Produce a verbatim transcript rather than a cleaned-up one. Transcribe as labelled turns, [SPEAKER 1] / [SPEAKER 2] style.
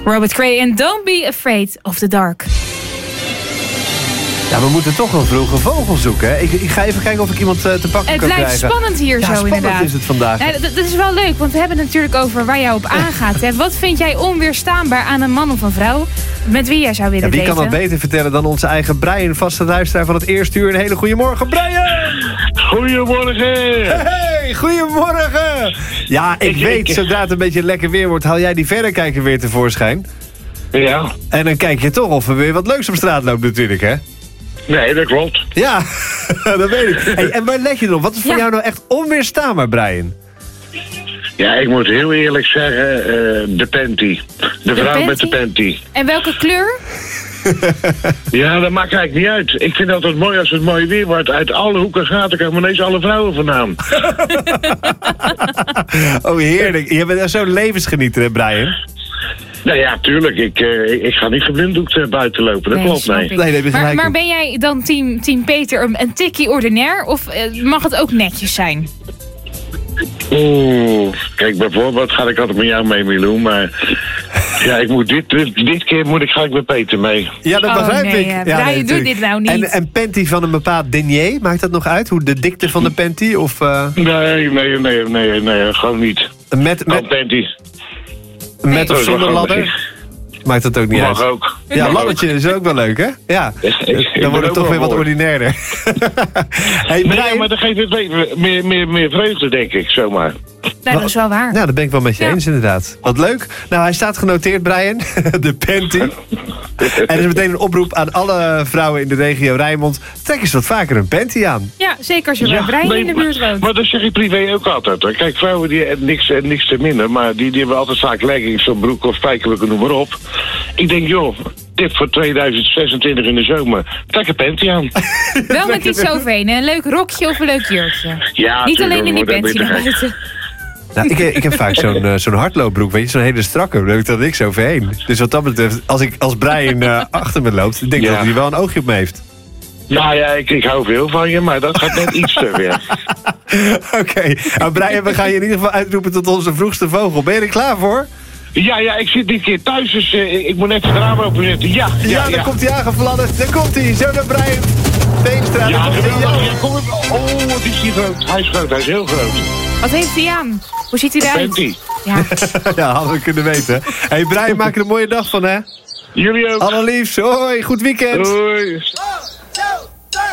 [SPEAKER 1] Robert Cray en Don't Be Afraid of the Dark.
[SPEAKER 2] Ja, we moeten toch een vroege vogel zoeken. Hè? Ik, ik ga even kijken of ik iemand uh, te pakken
[SPEAKER 1] het
[SPEAKER 2] kan krijgen.
[SPEAKER 1] Het blijft spannend hier
[SPEAKER 2] ja,
[SPEAKER 1] zo
[SPEAKER 2] spannend
[SPEAKER 1] inderdaad.
[SPEAKER 2] is het vandaag.
[SPEAKER 1] Ja, dat, dat is wel leuk, want we hebben het natuurlijk over waar jij op aangaat. Hè. Wat vind jij onweerstaanbaar aan een man of een vrouw met wie jij zou willen
[SPEAKER 2] ja, wie
[SPEAKER 1] daten?
[SPEAKER 2] kan dat beter vertellen dan onze eigen Brian, vaste luisteraar van het eerste uur. Een hele goede morgen, Brian!
[SPEAKER 3] Goedemorgen!
[SPEAKER 2] Hey, goedemorgen! Ja, ik, ik weet, ik... zodra het een beetje lekker weer wordt, haal jij die verrekijker weer tevoorschijn.
[SPEAKER 3] Ja.
[SPEAKER 2] En dan kijk je toch of er weer wat leuks op straat loopt natuurlijk, hè?
[SPEAKER 3] Nee, dat klopt.
[SPEAKER 2] Ja, dat weet ik. Hey, en waar let je op? Wat is voor ja. jou nou echt onweerstaanbaar, Brian?
[SPEAKER 3] Ja, ik moet heel eerlijk zeggen, uh, de panty. De, de vrouw panty? Met de panty.
[SPEAKER 1] En welke kleur?
[SPEAKER 3] Ja, dat maakt eigenlijk niet uit. Ik vind het altijd mooi als het mooi weer wordt. Uit alle hoeken gaat, ik heb maar ineens alle vrouwen vandaan.
[SPEAKER 2] Oh, heerlijk. Je bent zo'n levensgenieter, hè, Brian?
[SPEAKER 3] Nou ja, tuurlijk. Ik, uh, ik ga niet geblinddoekt uh, buiten lopen. Dat nee, klopt, nee.
[SPEAKER 2] nee, nee
[SPEAKER 1] maar, maar ben jij dan team, team Peter een, een tikkie ordinair? Of uh, mag het ook netjes zijn?
[SPEAKER 3] Oeh, kijk, bijvoorbeeld ga ik altijd met jou mee, Milou, maar ja, ik moet dit, dit, dit keer moet ik, ga ik met Peter mee.
[SPEAKER 2] Ja, dat begrijp
[SPEAKER 1] oh, nee,
[SPEAKER 2] ik.
[SPEAKER 1] Ja,
[SPEAKER 2] ja,
[SPEAKER 1] nee, doe dit nou niet.
[SPEAKER 2] En, en panty van een bepaald denier, maakt dat nog uit? Hoe de dikte van de panty? Of, uh...
[SPEAKER 3] Nee, nee, nee, nee, nee, gewoon niet.
[SPEAKER 2] Met, met,
[SPEAKER 3] oh, panty.
[SPEAKER 2] Met
[SPEAKER 3] nee.
[SPEAKER 2] of zonder ladder? Maakt dat ook niet
[SPEAKER 3] Mag
[SPEAKER 2] uit.
[SPEAKER 3] ook.
[SPEAKER 2] Ja,
[SPEAKER 3] Mag
[SPEAKER 2] laddertje ook. Is ook wel leuk, hè? Ja,
[SPEAKER 3] ik,
[SPEAKER 2] dan wordt het toch weer wat ordinairder. Hey,
[SPEAKER 3] nee,
[SPEAKER 2] Brian...
[SPEAKER 3] maar dan geeft het meer, meer, meer vreugde, denk ik, zomaar.
[SPEAKER 1] Nee, dat is wel waar.
[SPEAKER 2] Nou, dat ben ik wel met je ja. eens, inderdaad. Wat leuk. Nou, hij staat genoteerd, Brian. De panty. En er is meteen een oproep aan alle vrouwen in de regio Rijnmond. Trek eens wat vaker een panty aan.
[SPEAKER 1] Ja, zeker als je ja, bij Brian nee, in de buurt woont.
[SPEAKER 3] Maar dat zeg ik privé ook altijd. Hoor. Kijk, vrouwen die hebben niks, niks te minder, maar die, die hebben altijd vaak leggings, zo'n broek of spijkerbroek, noem maar op. Ik denk, joh, tip voor tweeduizend zesentwintig in de zomer. Trek een panty aan.
[SPEAKER 1] Wel met iets overheen, een leuk rokje of een leuk jurkje.
[SPEAKER 3] Ja,
[SPEAKER 1] niet
[SPEAKER 3] tuurlijk,
[SPEAKER 1] alleen in die panty naar buiten.
[SPEAKER 2] Nou, ik, ik heb vaak zo'n uh, zo'n hardloopbroek, weet je, zo'n hele strakke, daar heb ik dan niks overheen. Dus wat dat betreft, als, ik, als Brian uh, achter me loopt, denk ik ja. dat hij wel een oogje op me heeft.
[SPEAKER 3] Nou ja, ik, ik hou veel van je, maar dat gaat net iets te ver.
[SPEAKER 2] Oké, okay. Nou, Brian, we gaan je in ieder geval uitroepen tot onze vroegste vogel. Ben je er klaar voor?
[SPEAKER 3] Ja, ja, ik zit dit keer thuis, dus uh, ik moet net het raam openzetten. Ja, ja,
[SPEAKER 2] ja. Dan ja. komt hij aangefladderd, daar komt hij. Zo naar Brian Veenstra.
[SPEAKER 3] Ja, geweldig. Ja, kom op. Oh, wat is hij groot. Hij is groot, hij is heel groot.
[SPEAKER 1] Wat heeft hij aan? Hoe ziet hij eruit?
[SPEAKER 3] Panty.
[SPEAKER 1] Ja.
[SPEAKER 2] Ja, hadden we kunnen weten. Hé hey Brian, maak er een mooie dag van, hè?
[SPEAKER 3] Jullie ook.
[SPEAKER 2] Allerliefst. Hoi, goed weekend.
[SPEAKER 3] Hoi.